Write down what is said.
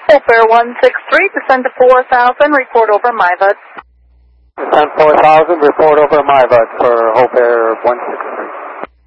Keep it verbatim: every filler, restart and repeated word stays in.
Hope Air one six three, descend to four thousand, report over MyVud. Descend four thousand, report over MyVud for Hope Air one six three.